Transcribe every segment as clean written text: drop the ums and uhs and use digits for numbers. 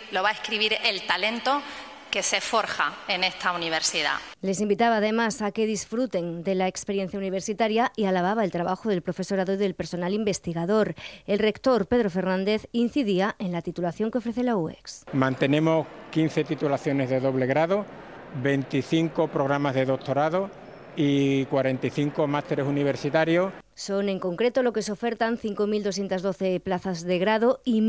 lo va a escribir el talento que se forja en esta universidad. Les invitaba además a que disfruten de la experiencia universitaria y alababa el trabajo del profesorado y del personal investigador. El rector, Pedro Fernández, incidía en la titulación que ofrece la UEX. Mantenemos 15 titulaciones de doble grado, 25 programas de doctorado y 45 másteres universitarios. Son en concreto lo que se ofertan 5.212 plazas de grado y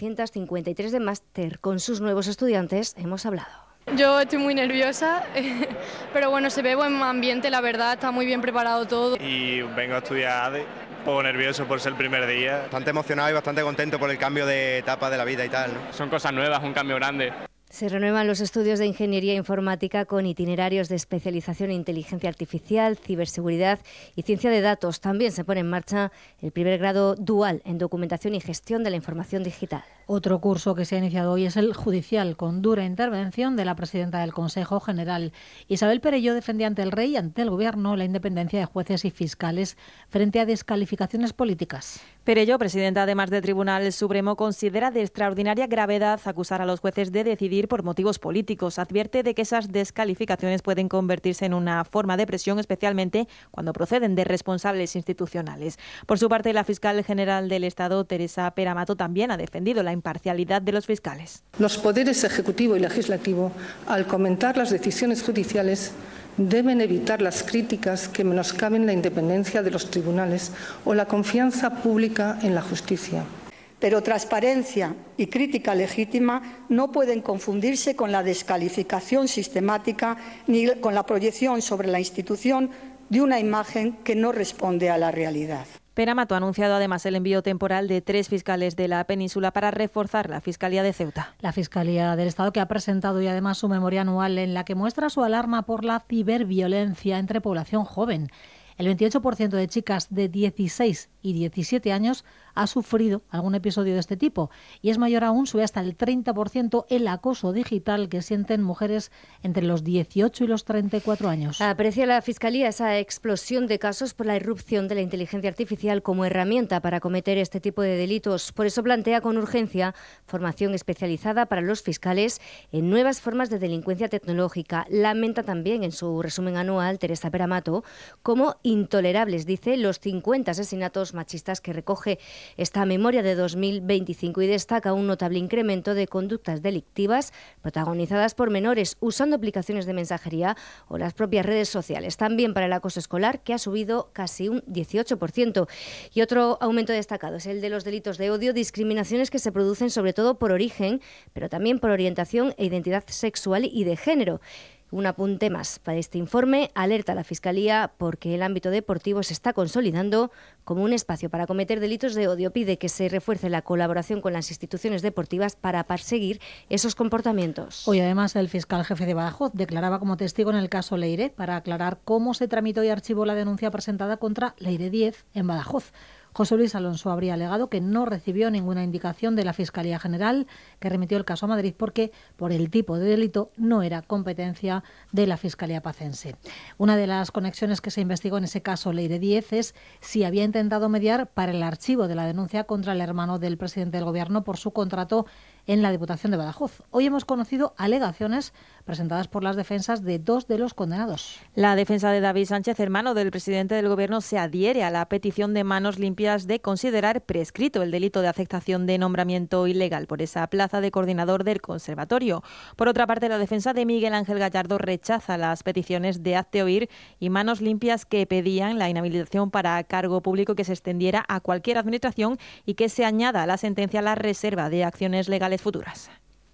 1.953 de máster. Con sus nuevos estudiantes hemos hablado. Yo estoy muy nerviosa, pero bueno, se ve buen ambiente, la verdad, está muy bien preparado todo. Y vengo a estudiar, un poco nervioso por ser el primer día. Bastante emocionado y bastante contento por el cambio de etapa de la vida y tal, ¿no? Son cosas nuevas, un cambio grande. Se renuevan los estudios de Ingeniería Informática con itinerarios de especialización en inteligencia artificial, ciberseguridad y ciencia de datos. También se pone en marcha el primer grado dual en Documentación y Gestión de la Información Digital. Otro curso que se ha iniciado hoy es el judicial, con dura intervención de la presidenta del Consejo General. Isabel Perelló defendía ante el Rey y ante el Gobierno la independencia de jueces y fiscales frente a descalificaciones políticas. Perelló, presidenta además del Tribunal Supremo, considera de extraordinaria gravedad acusar a los jueces de decidir por motivos políticos. Advierte de que esas descalificaciones pueden convertirse en una forma de presión, especialmente cuando proceden de responsables institucionales. Por su parte, la fiscal general del Estado, Teresa Peramato, también ha defendido la imparcialidad de los fiscales. Los poderes ejecutivo y legislativo, al comentar las decisiones judiciales, deben evitar las críticas que menoscaben la independencia de los tribunales o la confianza pública en la justicia. Pero transparencia y crítica legítima no pueden confundirse con la descalificación sistemática ni con la proyección sobre la institución de una imagen que no responde a la realidad. Peramato ha anunciado además el envío temporal de 3 fiscales de la península para reforzar la Fiscalía de Ceuta. La Fiscalía del Estado, que ha presentado y además su memoria anual en la que muestra su alarma por la ciberviolencia entre población joven. El 28% de chicas de 16 y 17 años ha sufrido algún episodio de este tipo y es mayor aún, sube hasta el 30% el acoso digital que sienten mujeres entre los 18 y los 34 años. Aprecia la Fiscalía esa explosión de casos por la irrupción de la inteligencia artificial como herramienta para cometer este tipo de delitos. Por eso plantea con urgencia formación especializada para los fiscales en nuevas formas de delincuencia tecnológica. Lamenta también en su resumen anual Teresa Peramato como intolerables, dice, los 50 asesinatos machistas que recoge esta memoria de 2025 y destaca un notable incremento de conductas delictivas protagonizadas por menores usando aplicaciones de mensajería o las propias redes sociales. También para el acoso escolar, que ha subido casi un 18%. Y otro aumento destacado es el de los delitos de odio, discriminaciones que se producen sobre todo por origen, pero también por orientación e identidad sexual y de género. Un apunte más para este informe: alerta a la Fiscalía porque el ámbito deportivo se está consolidando como un espacio para cometer delitos de odio. Pide que se refuerce la colaboración con las instituciones deportivas para perseguir esos comportamientos. Hoy además el fiscal jefe de Badajoz declaraba como testigo en el caso Leire para aclarar cómo se tramitó y archivó la denuncia presentada contra Leire 10 en Badajoz. José Luis Alonso habría alegado que no recibió ninguna indicación de la Fiscalía General, que remitió el caso a Madrid porque por el tipo de delito no era competencia de la Fiscalía pacense. Una de las conexiones que se investigó en ese caso Leire 10 es si había intentado mediar para el archivo de la denuncia contra el hermano del presidente del Gobierno por su contrato en la Diputación de Badajoz. Hoy hemos conocido alegaciones presentadas por las defensas de 2 de los condenados. La defensa de David Sánchez, hermano del presidente del Gobierno, se adhiere a la petición de Manos Limpias de considerar prescrito el delito de aceptación de nombramiento ilegal por esa plaza de coordinador del Conservatorio. Por otra parte, la defensa de Miguel Ángel Gallardo rechaza las peticiones de Hazte Oír y Manos Limpias que pedían la inhabilitación para cargo público que se extendiera a cualquier administración y que se añada a la sentencia la reserva de acciones legales futuras.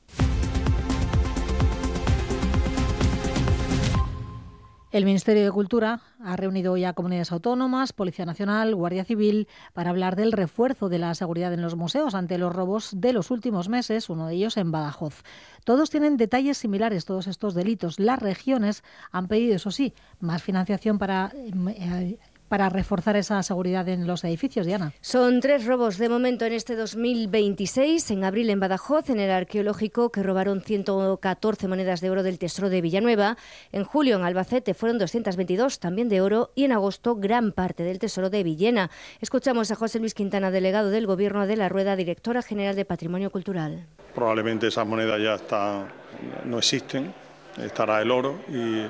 El Ministerio de Cultura ha reunido hoy a comunidades autónomas, Policía Nacional, Guardia Civil, para hablar del refuerzo de la seguridad en los museos ante los robos de los últimos meses, uno de ellos en Badajoz. Todos tienen detalles similares, todos estos delitos. Las regiones han pedido, eso sí, más financiación para para reforzar esa seguridad en los edificios, Diana. Son 3 robos de momento en este 2026. En abril en Badajoz, en el arqueológico, que robaron 114 monedas de oro del Tesoro de Villanueva. En julio en Albacete fueron 222, también de oro. Y en agosto gran parte del Tesoro de Villena. Escuchamos a José Luis Quintana, delegado del Gobierno de La Rueda, directora general de Patrimonio Cultural. Probablemente esas monedas ya no existen, estará el oro y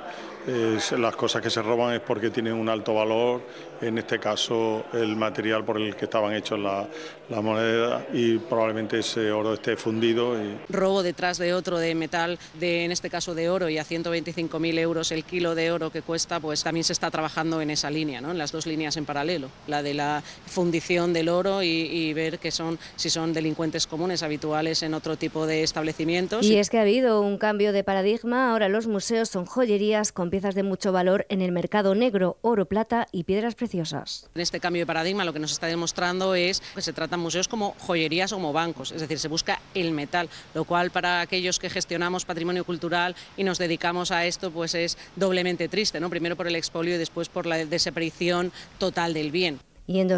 las cosas que se roban es porque tienen un alto valor, en este caso el material por el que estaban hechos las monedas, y probablemente ese oro esté fundido. Robo detrás de otro de metal, en este caso de oro, y a 125.000 euros el kilo de oro que cuesta, pues también se está trabajando en esa línea, ¿no? En las dos líneas en paralelo, la de la fundición del oro y ver si son delincuentes comunes habituales en otro tipo de establecimientos. Y es que ha habido un cambio de paradigma. Ahora los museos son joyerías con piezas de mucho valor en el mercado negro, oro, plata y piedras preciosas. En este cambio de paradigma lo que nos está demostrando es que se tratan museos como joyerías o como bancos, es decir, se busca el metal, lo cual para aquellos que gestionamos patrimonio cultural y nos dedicamos a esto, pues es doblemente triste, ¿no? Primero por el expolio y después por la desaparición total del bien. Y en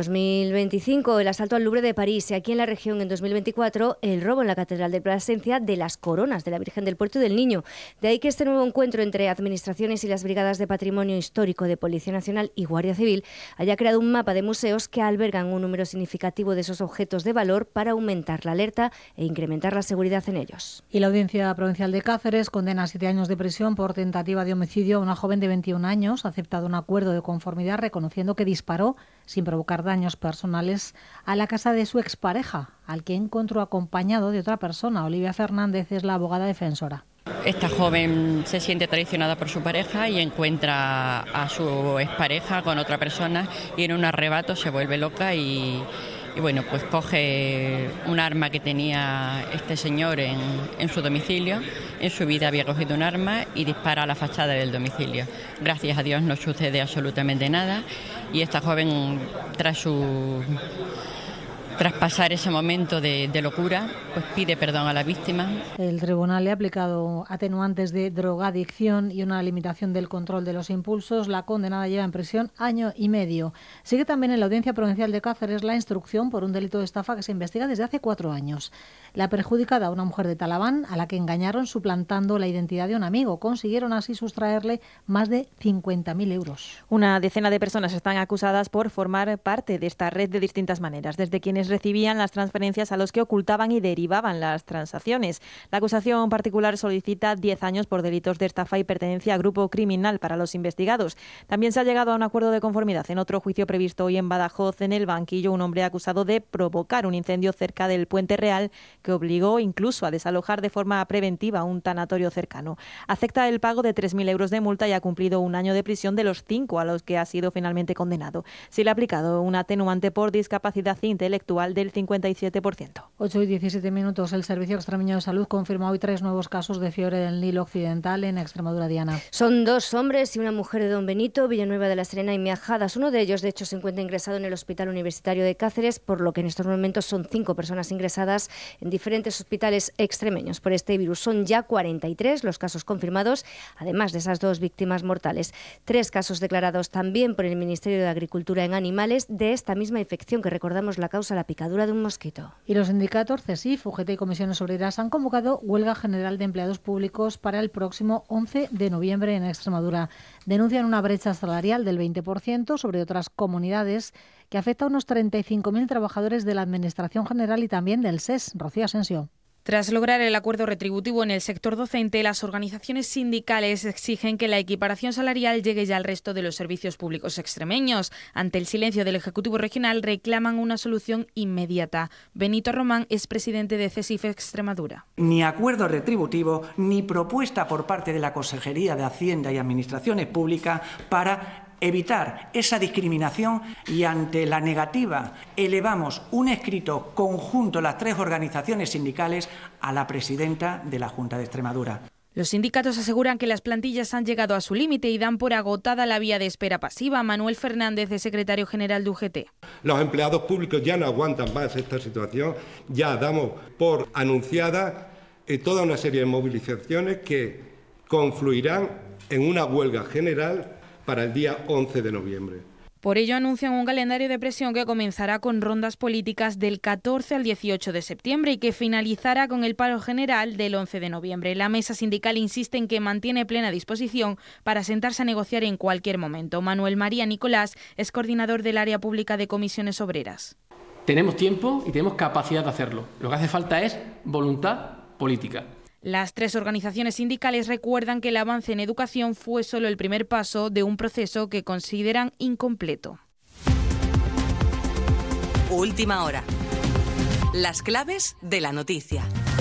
2025 el asalto al Louvre de París, y aquí en la región en 2024 el robo en la Catedral de Plasencia de las coronas de la Virgen del Puerto y del Niño. De ahí que este nuevo encuentro entre administraciones y las brigadas de Patrimonio Histórico de Policía Nacional y Guardia Civil haya creado un mapa de museos que albergan un número significativo de esos objetos de valor para aumentar la alerta e incrementar la seguridad en ellos. Y la Audiencia Provincial de Cáceres condena a 7 años de prisión por tentativa de homicidio a una joven de 21 años. Ha aceptado un acuerdo de conformidad reconociendo que disparó sin provocar daños personales a la casa de su expareja, al que encontró acompañado de otra persona. Olivia Fernández es la abogada defensora. Esta joven se siente traicionada por su pareja y encuentra a su expareja con otra persona y en un arrebato se vuelve loca y bueno, pues coge un arma que tenía este señor en su domicilio. En su vida había cogido un arma y dispara a la fachada del domicilio. Gracias a Dios no sucede absolutamente nada y esta joven, tras pasar ese momento de locura, pues pide perdón a la víctima. El tribunal le ha aplicado atenuantes de drogadicción y una limitación del control de los impulsos. La condenada lleva en prisión 1 año y medio. Sigue también en la Audiencia Provincial de Cáceres la instrucción por un delito de estafa que se investiga desde hace 4 años. La perjudicada, una mujer de Talaván, a la que engañaron suplantando la identidad de un amigo. Consiguieron así sustraerle más de 50.000 euros. Una decena de personas están acusadas por formar parte de esta red de distintas maneras, desde quienes recibían las transferencias a los que ocultaban y derivaban las transacciones. La acusación particular solicita 10 años por delitos de estafa y pertenencia a grupo criminal para los investigados. También se ha llegado a un acuerdo de conformidad en otro juicio previsto hoy en Badajoz. En el banquillo, un hombre acusado de provocar un incendio cerca del Puente Real que obligó incluso a desalojar de forma preventiva un tanatorio cercano. Acepta el pago de 3.000 euros de multa y ha cumplido 1 año de prisión de los 5 a los que ha sido finalmente condenado. Se le ha aplicado un atenuante por discapacidad intelectual del 57%. 8 y 17 minutos. El Servicio Extremeño de Salud confirma hoy 3 nuevos casos de fiebre del Nilo Occidental en Extremadura, Diana. Son 2 hombres y una mujer de Don Benito, Villanueva de la Serena y Miajadas. Uno de ellos, de hecho, se encuentra ingresado en el Hospital Universitario de Cáceres, por lo que en estos momentos son 5 personas ingresadas en diferentes hospitales extremeños por este virus. Son ya 43 los casos confirmados, además de esas 2 víctimas mortales. 3 casos declarados también por el Ministerio de Agricultura en animales de esta misma infección que recordamos la causa, la picadura de un mosquito. Y los sindicatos CESIF, UGT y Comisiones Obreras han convocado huelga general de empleados públicos para el próximo 11 de noviembre en Extremadura. Denuncian una brecha salarial del 20% sobre otras comunidades que afecta a unos 35.000 trabajadores de la Administración General y también del SES. Rocío Asensio. Tras lograr el acuerdo retributivo en el sector docente, las organizaciones sindicales exigen que la equiparación salarial llegue ya al resto de los servicios públicos extremeños. Ante el silencio del Ejecutivo Regional, reclaman una solución inmediata. Benito Román es presidente de CESIF Extremadura. Ni acuerdo retributivo, ni propuesta por parte de la Consejería de Hacienda y Administraciones Públicas para evitar esa discriminación, y ante la negativa elevamos un escrito conjunto, las 3 organizaciones sindicales, a la presidenta de la Junta de Extremadura. Los sindicatos aseguran que las plantillas han llegado a su límite y dan por agotada la vía de espera pasiva. Manuel Fernández es secretario general de UGT. Los empleados públicos ya no aguantan más esta situación. Ya damos por anunciada toda una serie de movilizaciones que confluirán en una huelga general para el día 11 de noviembre. Por ello anuncian un calendario de presión que comenzará con rondas políticas del 14 al 18 de septiembre y que finalizará con el paro general del 11 de noviembre. La mesa sindical insiste en que mantiene plena disposición para sentarse a negociar en cualquier momento. Manuel María Nicolás es coordinador del área pública de Comisiones Obreras. Tenemos tiempo y tenemos capacidad de hacerlo. Lo que hace falta es voluntad política. Las tres organizaciones sindicales recuerdan que el avance en educación fue solo el primer paso de un proceso que consideran incompleto. Última hora. Las claves de la noticia.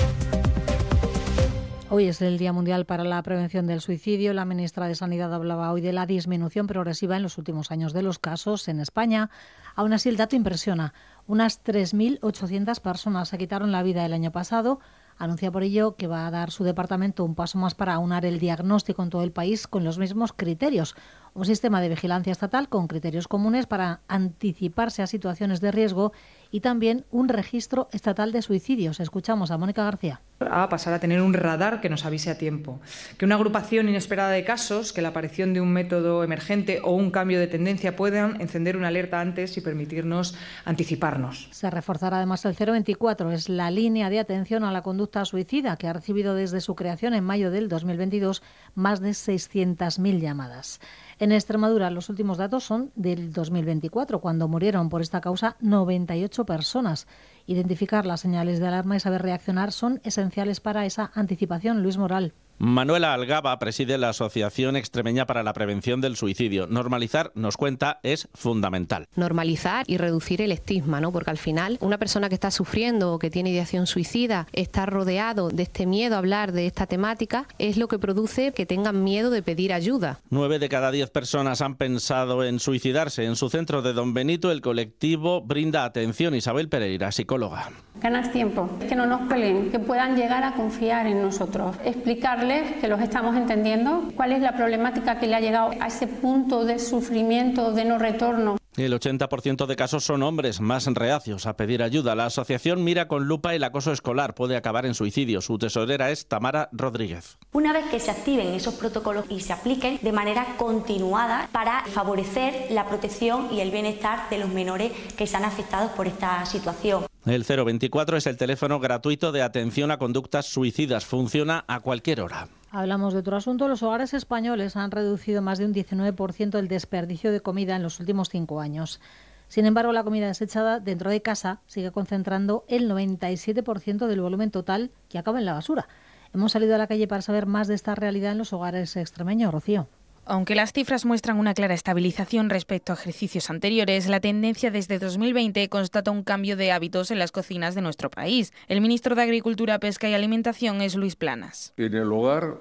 Hoy es el Día Mundial para la Prevención del Suicidio. La ministra de Sanidad hablaba hoy de la disminución progresiva en los últimos años de los casos en España. Aún así, el dato impresiona. Unas 3.800 personas se quitaron la vida el año pasado. Anuncia por ello que va a dar su departamento un paso más para aunar el diagnóstico en todo el país con los mismos criterios. Un sistema de vigilancia estatal con criterios comunes para anticiparse a situaciones de riesgo y también un registro estatal de suicidios. Escuchamos a Mónica García. A pasar a tener un radar que nos avise a tiempo. Que una agrupación inesperada de casos, que la aparición de un método emergente o un cambio de tendencia puedan encender una alerta antes y permitirnos anticiparnos. Se reforzará además el 024, es la línea de atención a la conducta suicida que ha recibido desde su creación en mayo del 2022 más de 600.000 llamadas. En Extremadura, los últimos datos son del 2024, cuando murieron por esta causa 98 personas. Identificar las señales de alarma y saber reaccionar son esenciales para esa anticipación. Luis Moral. Manuela Algaba preside la Asociación Extremeña para la Prevención del Suicidio. Normalizar, nos cuenta, es fundamental. Normalizar y reducir el estigma, ¿no? Porque al final una persona que está sufriendo o que tiene ideación suicida está rodeado de este miedo a hablar de esta temática, es lo que produce que tengan miedo de pedir ayuda. 9 de cada 10 personas han pensado en suicidarse. En su centro de Don Benito, el colectivo brinda atención. Isabel Pereira, psicóloga. Ganas tiempo, que no nos cuelen, que puedan llegar a confiar en nosotros, explicarles que los estamos entendiendo, cuál es la problemática que le ha llegado a ese punto de sufrimiento, de no retorno. El 80% de casos son hombres, más reacios a pedir ayuda. La asociación mira con lupa el acoso escolar, puede acabar en suicidio. Su tesorera es Tamara Rodríguez. Una vez que se activen esos protocolos y se apliquen de manera continuada para favorecer la protección y el bienestar de los menores que se han afectado por esta situación. El 024 es el teléfono gratuito de atención a conductas suicidas. Funciona a cualquier hora. Hablamos de otro asunto. Los hogares españoles han reducido más de un 19% el desperdicio de comida en los últimos 5 años. Sin embargo, la comida desechada dentro de casa sigue concentrando el 97% del volumen total que acaba en la basura. Hemos salido a la calle para saber más de esta realidad en los hogares extremeños. Rocío. Aunque las cifras muestran una clara estabilización respecto a ejercicios anteriores, la tendencia desde 2020 constata un cambio de hábitos en las cocinas de nuestro país. El ministro de Agricultura, Pesca y Alimentación es Luis Planas. En el hogar,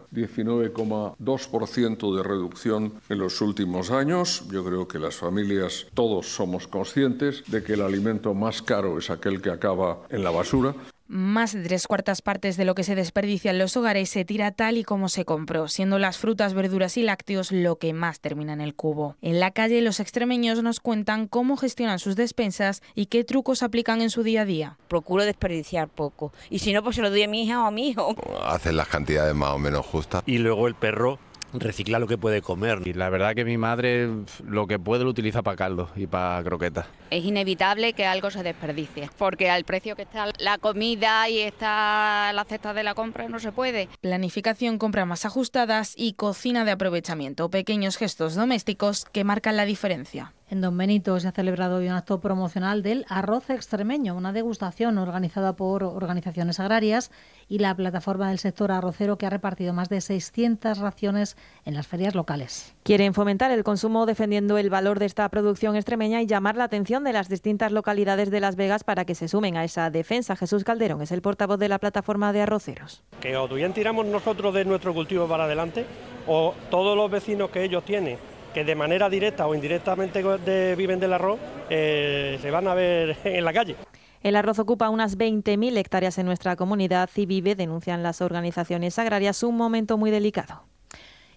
19,2% de reducción en los últimos años. Yo creo que las familias, todos somos conscientes de que el alimento más caro es aquel que acaba en la basura. Más de 3/4 partes de lo que se desperdicia en los hogares se tira tal y como se compró, siendo las frutas, verduras y lácteos lo que más termina en el cubo. En la calle, los extremeños nos cuentan cómo gestionan sus despensas y qué trucos aplican en su día a día. Procuro desperdiciar poco y si no, pues se lo doy a mi hija o a mi hijo. Hacen las cantidades más o menos justas. Y luego el perro recicla lo que puede comer. Y la verdad que mi madre lo que puede lo utiliza para caldo y para croquetas. Es inevitable que algo se desperdicie, porque al precio que está la comida y está la cesta de la compra no se puede. Planificación, compras más ajustadas y cocina de aprovechamiento, pequeños gestos domésticos que marcan la diferencia. En Don Benito se ha celebrado hoy un acto promocional del arroz extremeño, una degustación organizada por organizaciones agrarias y la plataforma del sector arrocero que ha repartido más de 600 raciones en las ferias locales. Quieren fomentar el consumo defendiendo el valor de esta producción extremeña y llamar la atención de las distintas localidades de Las Vegas para que se sumen a esa defensa. Jesús Calderón es el portavoz de la plataforma de arroceros. Que o bien tiramos nosotros de nuestro cultivo para adelante o todos los vecinos que ellos tienen, que de manera directa o indirectamente viven del arroz, se van a ver en la calle. El arroz ocupa unas 20.000 hectáreas en nuestra comunidad y vive, denuncian las organizaciones agrarias, un momento muy delicado.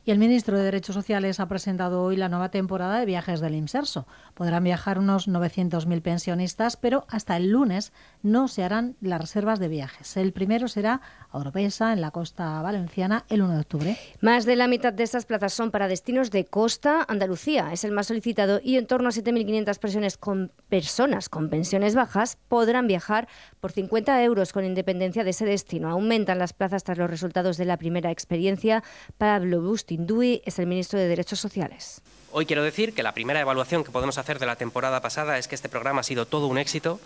Y el ministro de Derechos Sociales ha presentado hoy la nueva temporada de viajes del Imserso. Podrán viajar unos 900.000 pensionistas, pero hasta el lunes no se harán las reservas de viajes. El primero será a Oropesa, en la costa valenciana, el 1 de octubre. Más de la mitad de estas plazas son para destinos de costa. Andalucía es el más solicitado y en torno a 7.500 personas con pensiones bajas podrán viajar por 50 euros con independencia de ese destino. Aumentan las plazas tras los resultados de la primera experiencia. Pablo Bustinduy es el ministro de Derechos Sociales. Hoy quiero decir que la primera evaluación que podemos hacer de la temporada pasada es que este programa ha sido todo un éxito.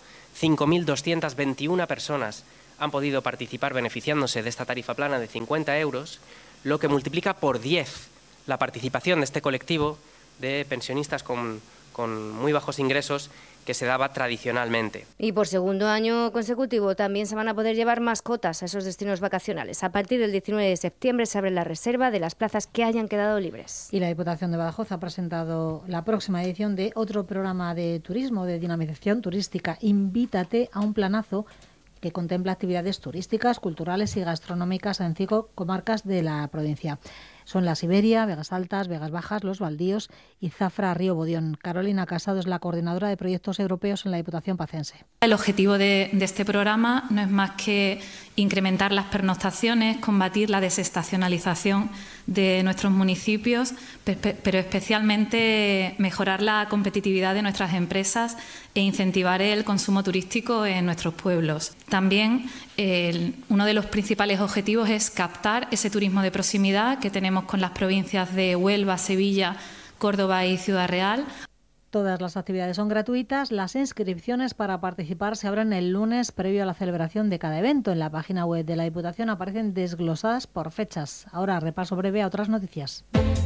5.221 personas han podido participar beneficiándose de esta tarifa plana de 50 euros, lo que multiplica por 10 la participación de este colectivo de pensionistas con muy bajos ingresos que se daba tradicionalmente. Y por segundo año consecutivo también se van a poder llevar mascotas a esos destinos vacacionales. A partir del 19 de septiembre se abre la reserva de las plazas que hayan quedado libres. Y la Diputación de Badajoz ha presentado la próxima edición de otro programa de turismo, de dinamización turística. Invítate a un planazo que contempla actividades turísticas, culturales y gastronómicas en 5 comarcas de la provincia. Son la Siberia, Vegas Altas, Vegas Bajas, Los Baldíos y Zafra Río Bodión. Carolina Casado es la coordinadora de proyectos europeos en la Diputación pacense. El objetivo de este programa no es más que incrementar las pernoctaciones, combatir la desestacionalización de nuestros municipios, pero especialmente mejorar la competitividad de nuestras empresas e incentivar el consumo turístico en nuestros pueblos. También uno de los principales objetivos es captar ese turismo de proximidad que tenemos con las provincias de Huelva, Sevilla, Córdoba y Ciudad Real. Todas las actividades son gratuitas. Las inscripciones para participar se abren el lunes previo a la celebración de cada evento. En la página web de la Diputación aparecen desglosadas por fechas. Ahora repaso breve a otras noticias.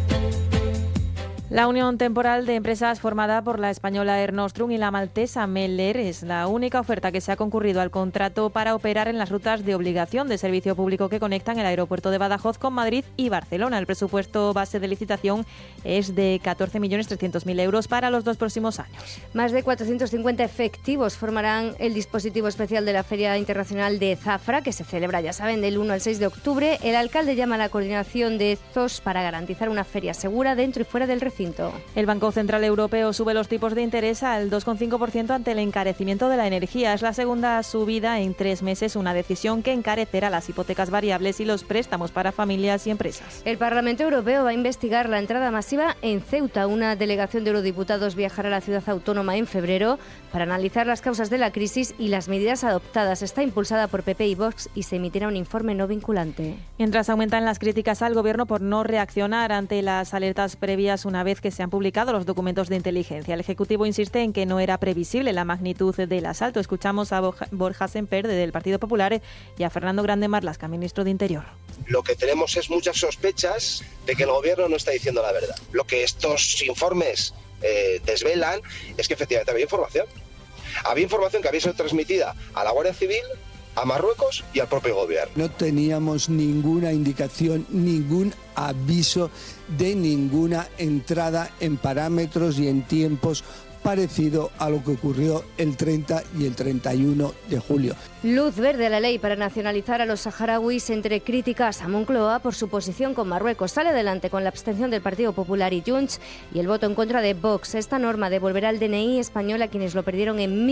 La unión temporal de empresas formada por la española Air Nostrum y la maltesa Meller es la única oferta que se ha concurrido al contrato para operar en las rutas de obligación de servicio público que conectan el aeropuerto de Badajoz con Madrid y Barcelona. El presupuesto base de licitación es de 14.300.000 euros para los 2 próximos años. Más de 450 efectivos formarán el dispositivo especial de la Feria Internacional de Zafra, que se celebra, ya saben, del 1 al 6 de octubre. El alcalde llama a la coordinación de estos para garantizar una feria segura dentro y fuera del recinto. El Banco Central Europeo sube los tipos de interés al 2,5% ante el encarecimiento de la energía. Es la segunda subida en 3 meses, una decisión que encarecerá las hipotecas variables y los préstamos para familias y empresas. El Parlamento Europeo va a investigar la entrada masiva en Ceuta. Una delegación de eurodiputados viajará a la ciudad autónoma en febrero para analizar las causas de la crisis y las medidas adoptadas. Está impulsada por PP y Vox y se emitirá un informe no vinculante. Mientras aumentan las críticas al Gobierno por no reaccionar ante las alertas previas una vez que se han publicado los documentos de inteligencia. El Ejecutivo insiste en que no era previsible la magnitud del asalto. Escuchamos a Borja Semper, del Partido Popular, y a Fernando Grande Marlaska, ministro de Interior. Lo que tenemos es muchas sospechas de que el Gobierno no está diciendo la verdad. Lo que estos informes desvelan es que efectivamente había información. Había información que había sido transmitida a la Guardia Civil, a Marruecos y al propio Gobierno. No teníamos ninguna indicación, ningún aviso de ninguna entrada en parámetros y en tiempos parecido a lo que ocurrió el 30 y el 31 de julio. Luz verde a la ley para nacionalizar a los saharauis entre críticas a Moncloa por su posición con Marruecos. Sale adelante con la abstención del Partido Popular y Junts y el voto en contra de Vox. Esta norma devolverá el DNI español a quienes lo perdieron en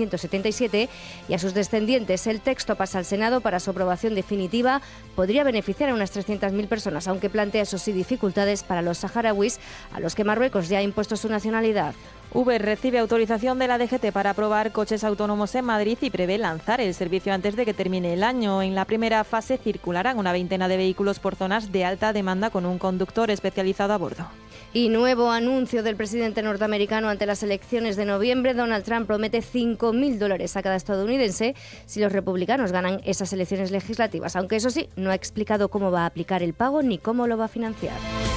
1977 y a sus descendientes. El texto pasa al Senado para su aprobación definitiva. Podría beneficiar a unas 300.000 personas, aunque plantea, eso sí, dificultades para los saharauis a los que Marruecos ya ha impuesto su nacionalidad. Uber recibe autorización de la DGT para probar coches autónomos en Madrid y prevé lanzar el servicio antes de que termine el año. En la primera fase circularán una veintena de vehículos por zonas de alta demanda con un conductor especializado a bordo. Y nuevo anuncio del presidente norteamericano ante las elecciones de noviembre. Donald Trump promete $5.000 a cada estadounidense si los republicanos ganan esas elecciones legislativas, aunque eso sí, no ha explicado cómo va a aplicar el pago ni cómo lo va a financiar.